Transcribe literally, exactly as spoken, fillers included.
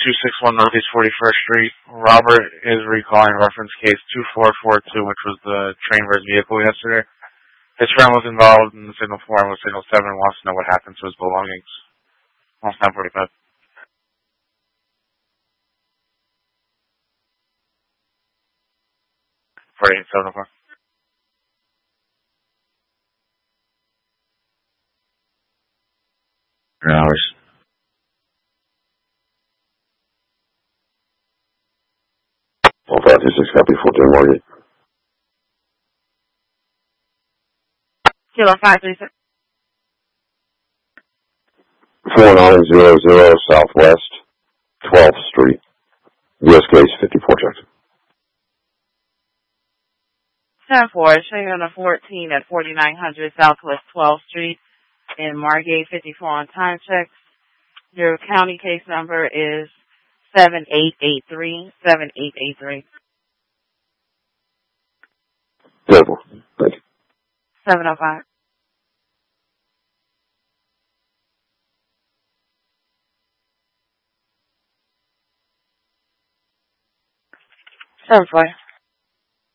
two six one Northeast forty-first Street. Robert is recalling reference case two four four two, which was the train versus vehicle yesterday. His friend was involved in the signal four and with signal seven and wants to know what happened to his belongings. Almost nine forty-five. forty-eight, seven oh four. Hours. One five two six copy fourteen Margate. Kilo five three six. Four nine zero zero Southwest twelfth Street. U S case fifty four Jackson. Ten four, showing on the fourteen at forty nine hundred Southwest twelfth Street in Margate, fifty four on time checks. Your county case number is seven eight eight three seven eight eight three. Beautiful. Thank you. Seven oh five. Seven four.